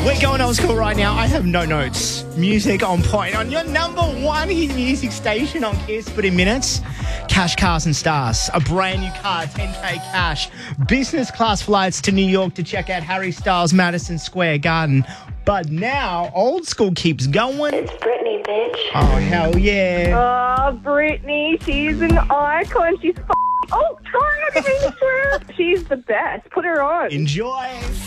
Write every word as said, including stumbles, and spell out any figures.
We're going old school right now. I have no notes. Music on point on your number one hit music station on Kiss. But in minutes, cash, cars and stars. A brand new car, ten K cash. Business class flights to New York to check out Harry Styles' Madison Square Garden. But now, old school keeps going. It's Britney, bitch. Oh, hell yeah. Oh, Britney, she's an icon. She's f- oh, sorry, I didn't mean to swear. She's the best. Put her on. Enjoy.